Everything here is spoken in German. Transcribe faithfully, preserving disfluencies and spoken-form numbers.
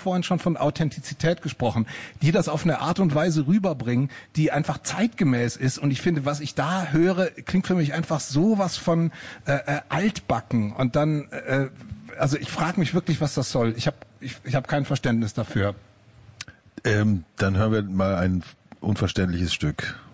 vorhin schon von Authentizität gesprochen, die das auf eine Art und Weise rüberbringen, die einfach zeitgemäß ist. Und ich finde, was ich da höre, klingt für mich einfach sowas von äh, äh, altbacken. Und dann, äh, also ich frage mich wirklich, was das soll. Ich habe ich, ich hab kein Verständnis dafür. Ähm, dann hören wir mal ein unverständliches Stück.